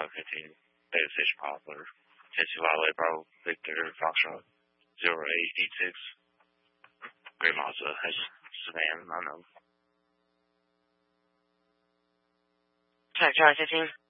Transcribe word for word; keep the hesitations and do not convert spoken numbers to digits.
five fifteen, Beta Station Poplar, Tennessee Lolly, Bravo Victor, Foxtrot, zero eight eight six, Gray Mazda, has sedan, unknown. Track Charlie fifteen.